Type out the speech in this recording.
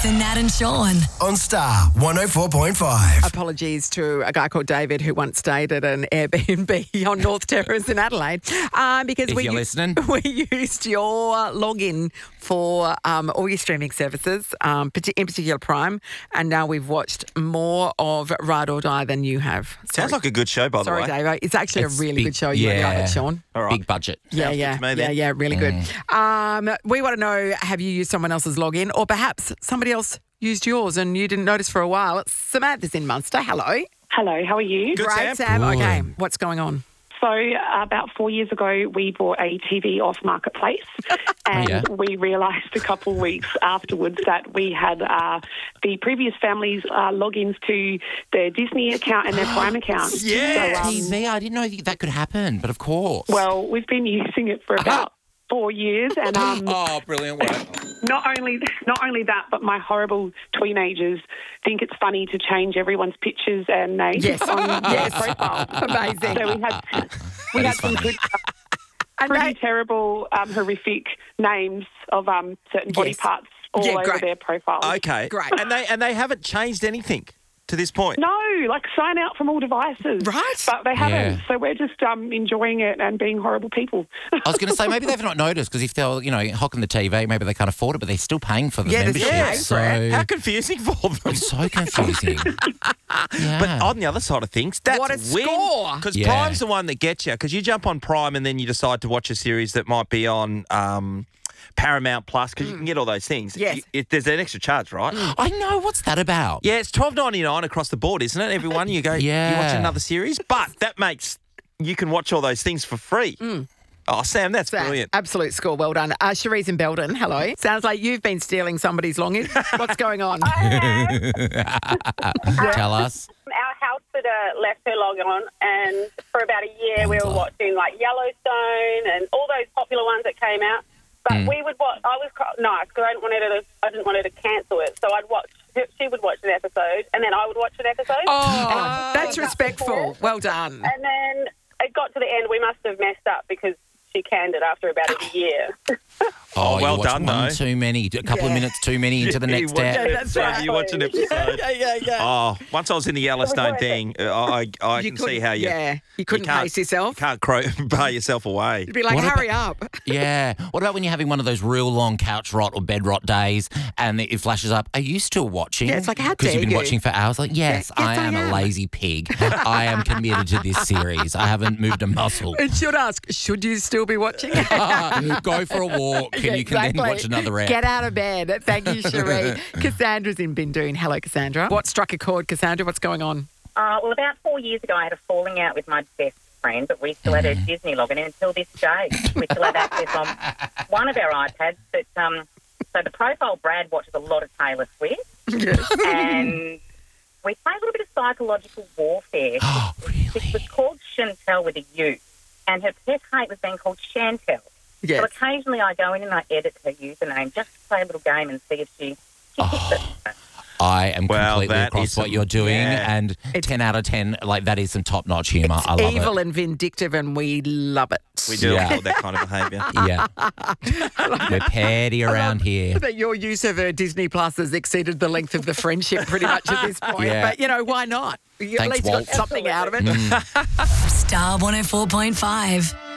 with Nat and Sean. On Star 104.5. Apologies to a guy called David who once stayed at an Airbnb on North Terrace in Adelaide. Because If you're listening. we used your login for all your streaming services, in particular Prime, and now we've watched more of Ride or Die than you have. Sounds like a good show, by the Sorry, way. Dave. It's actually It's a really big- good show. You yeah. like it, Sean? All right. Big budget. Yeah, Sounds yeah, good to me then. yeah, really good. We want to know, have you used someone else's login, or perhaps somebody else used yours and you didn't notice for a while? It's Samantha's in Munster. Hello. Hello, how are you? Good, Great, Sam. Sam. Good. Okay, what's going on? So about 4 years ago, we bought a TV off Marketplace and yeah. we realised a couple of weeks afterwards that we had the previous family's logins to their Disney account and their Prime account. Yes. So, TV, I didn't know that could happen, but of course. well, we've been using it for about 4 years and Oh, brilliant work. not only that, but my horrible teenagers think it's funny to change everyone's pictures and names Yes. on their Yes. profile. Amazing. So we had some good, And pretty they- terrible, horrific names of certain body Yes. parts all Yeah, over great. their profiles. Okay. Great. And they haven't changed anything to this point. No, like sign out from all devices. Right. But they haven't. Yeah. So we're just enjoying it and being horrible people. I was going to say, maybe they've not noticed, because if they're, hocking the TV, maybe they can't afford it, but they're still paying for the Yeah, they're membership. still paying for it. How confusing for them. It's so confusing. Yeah. But on the other side of things, that's What a score. Because Yeah. Prime's the one that gets you. Because you jump on Prime and then you decide to watch a series that might be on Paramount Plus, because you can get all those things. Yes. There's an extra charge, right? I know, what's that about? Yeah, it's $12.99 across the board, isn't it? Everyone, you go, you watch Yeah. another series, but that makes you can watch all those things for free. Oh, Sam, that's Sam, brilliant. absolute score. Well done. Cherie's in Belden. Hello. Sounds like you've been stealing somebody's login. What's going on? Tell us. Our house sitter left her log on, and for about a year we were watching like Yellowstone and all those popular ones that came out. But we would watch. I was nice because I didn't want her to cancel it, so I'd watch. She would watch an episode, and then I would watch an episode. Oh, that's Back respectful. and forth. Well done. And then it got to the end. We must have messed up because she canned it after about a year. Oh, well you watched done, one though. too many, a couple of minutes too many into the next You watch step. an that's episode, right. You watch an episode. yeah. Oh, once I was in the Yellowstone worth it. thing, I can see how you. Yeah, you couldn't can't- pace yourself. You can't pay yourself away. You'd be like, What hurry up. Yeah. What about when you're having one of those real long couch rot or bed rot days and it flashes up, are you still watching? Yeah, it's like, how Because dare you've been you? watching for hours. Like, yes, I am a lazy pig. I am committed to this series. I haven't moved a muscle. It should ask, should you still be watching? Go for a walk and Yeah, you can then watch another round. Get out of bed. Thank you, Cherie. Cassandra's in Bindoon. Hello, Cassandra. What struck a chord, Cassandra? What's going on? Well, about 4 years ago, I had a falling out with my best friend, but we still had a Disney login, and until this day, we still have access on one of our iPads. But so the profile Brad watches a lot of Taylor Swift, and we play a little bit of psychological warfare. Oh, It really? was called Chantel with a U, and her pet hate was being called Chantel. Yes. So occasionally I go in and I edit her username just to play a little game and see if she picks it. I am Well, completely that across is what some- you're doing, yeah. and 10 out of 10, like, that is some top-notch humour. I love Evil it. and vindictive, and we love it. We do Yeah. all that kind of behaviour. Yeah. We're petty around here. That your use of Disney Plus has exceeded the length of the friendship pretty much at this point. Yeah. But, why not? You at Thanks, least Walt. got something out of it. Star 104.5.